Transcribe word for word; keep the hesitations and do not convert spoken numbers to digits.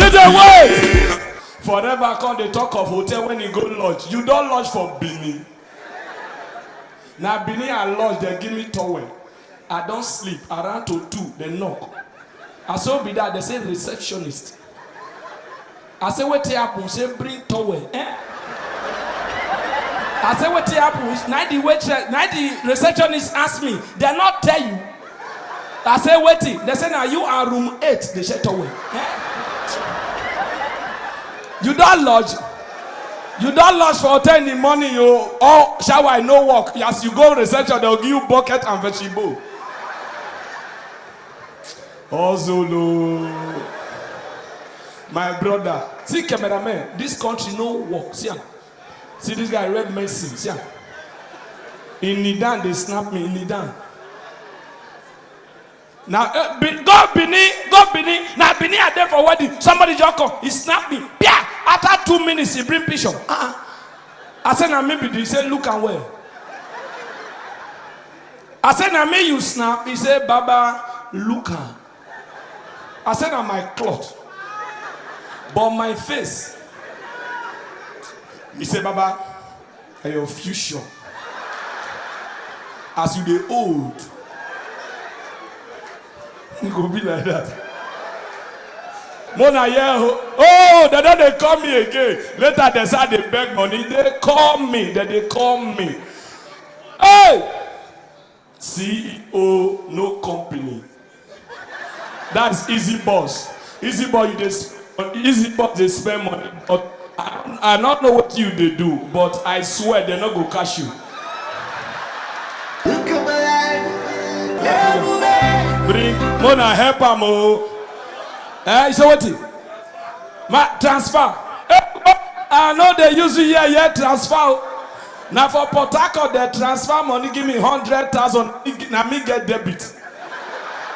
me the wait. Forever come they talk of hotel when you go lodge. You don't lodge for Benin. Now Benin I lodge, they give me towel. I don't sleep. Around to two, they knock. I saw be that they say receptionist. I say what happen? Say bring towel. Eh? I say what happen? Now the waitress, now the receptionist ask me. They not tell you. I say waiting. They say now you are room eight. They say towel. Eh? You don't lodge. You don't lodge for hotel in the morning. You all shower no work. As you go reception, they'll give you bucket and vegetable. Ozolo, my brother. See cameraman. This country no work. See, see this guy red medicine. See, in Nidan they snap me in Nidan. Now uh, be, go Benin, go Benin. Now Benin are there for wedding. Somebody just come. He snap me. Yeah. After two minutes, he bring picture. Uh-uh. I said, now maybe he said, look and where. I said, now me you snap. He said, Baba, look and. I said, now my cloth. But my face. He said, Baba, are your future. As you the old. You go be like that. Mona yeah, oh, they don't they call me again. Later they say they beg money. They call me. Then they call me. Hey, C E O, no company. That's easy boss. Easy boss, you just easy boss. They spend money, but I, I don't know what you they do. But I swear they're not gonna cash you. Look at my life. Yeah, bring Mona help him. Oh. Eh, so what? Ma transfer. I know they use you here, here transfer. Now for Port Harcourt, they transfer money, give me hundred thousand. Now me get debit.